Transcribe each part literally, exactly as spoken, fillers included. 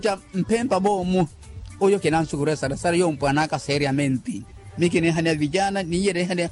ya mpemba bomu oyo kenansugura sara sara yo mpanaka seriamente miki ne hanya vijana ni yere hanya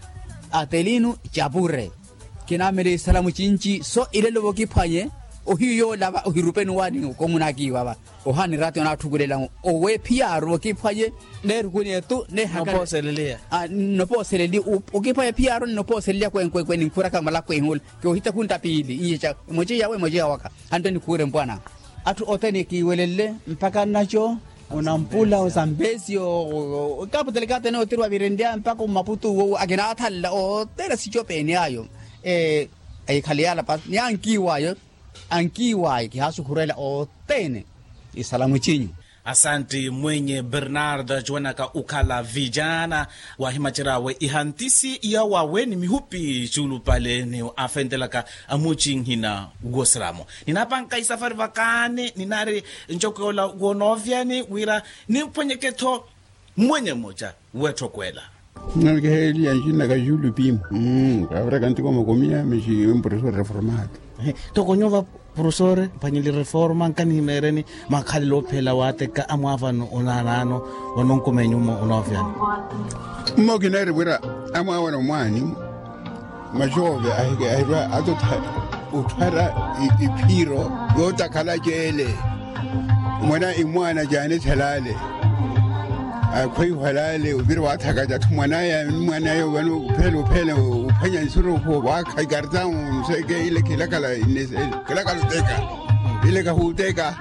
atelinu chapure kina mere salamu chinchi so ile lobo kipanye ohiyo laba ohirupenu wani komunaki baba ohani rati ona tugulela owe piaro kipanye nerukuni tu ne haka no poselelia ah no poseleli okipaye piaro no poselia kwen kwen kwen kura kama la kwen hol ke ohita kunta pili iyecha moje yawe moje yawaka andoni kure mbwana atu otene kiwelele mpaka nacho unampula usambezi o kapo delegate no tirwa virendia mpaka maputu wo agena athalla o tera sichopeni ayo eh ay khaliala pas nyankiwa yo ankiwa ikihasu kurela o tene isalamu chinyu. Asante mwenye Bernard Joanaka ukala vijana wa himachirawe ihantisi ya waweni mihupi chulu pale ni afendelaka amuchi hina ugosramo. Ninapanka isafari vakane ninari nchokola ugonovyani wira niponyeketo mwenye moja weto kwela. Nalike heli anjina ka julu pim. Mm, kabra kanti como comia meshi un profesor reformado. Toko nyova profesor panyili reforma kani mereni makhali lo phela wate ka amwavano onanano wononkomenyumo onovyani. Mo kinere wira amwavano mwani majove ahige ahira adota utara ipiro yota kala jele. Mwana imwana jane thalale. Akwai halale ubir wa ta gaja tumana ya mwana ya wani pelo pelo upanya nsuru ko wa kai garda un sai ke ile kila kala ne kila kala teka ile ka huteka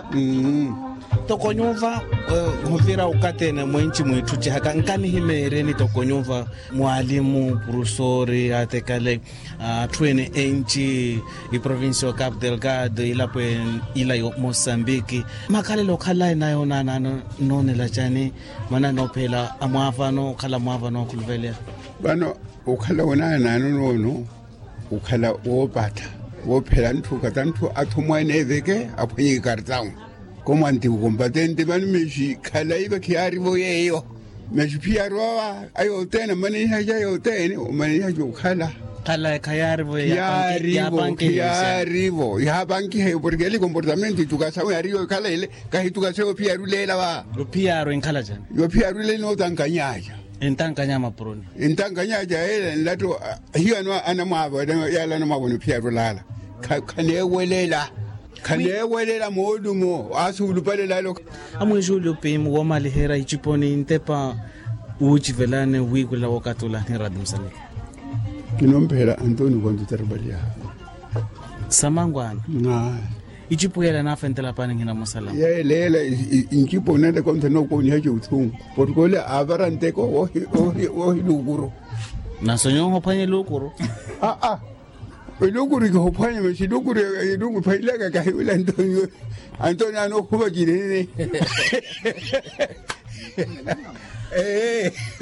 mm tokonyova hovira ukatene mwenchi mwetu chihaka nkani himereni tokonyova mwalimu professori atekale twene enchi i province of Cabo Delgado ilapwe ila yo Mozambique makale lokhala nayo nana none la chani mana no phela amwafano khala mwafano kulvele bano ukhala wona nano nono ukhala wopata wophela nthuka tanthu athumwane eveke aphuyi kartaun como anticombatiente van meshi khala iba khiari boyeyo meshi piarwa ayo tena mani haja yo tena mani haja khala khala khayari boye ya banki ya ribo ya banki he porque el comportamiento tu casa we ariyo khala ile kahi tu casa piaru lela ba piaru en khala jana yo piaru le no tankanyaya entankanya maproni entankanyaya ele lato hiyo no ana mabo ya la no mabo no piaru lala khane welela khane welela modumo asulu pale lalo amwe Julio Pim wo malihera ichiponi ntepa uchivelane wikula wakatula ni radio msani kinompera Antonio kwando tarbalia samangwana na ichipuyela na fentela pana ngina masala ye lela inchipo nende kwanta no ko ni haje uthungu porkole abaranteko o o luguru na sonyo hophanye luguru ah ah luguru ko hophanye me luguru luguru phaila ka hiwela Antonio Antonio ano kuba girene eh